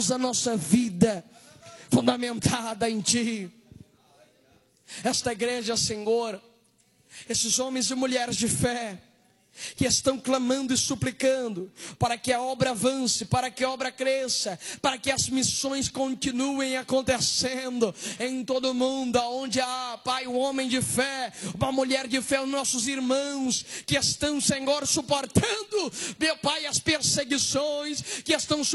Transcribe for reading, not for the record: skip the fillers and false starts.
a nossa vida fundamentada em Ti. Esta igreja, Senhor, esses homens e mulheres de fé, que estão clamando e suplicando para que a obra avance, para que a obra cresça, para que as missões continuem acontecendo em todo o mundo, onde há, Pai, um homem de fé, uma mulher de fé, os nossos irmãos que estão, Senhor, suportando, meu Pai, as perseguições, que estão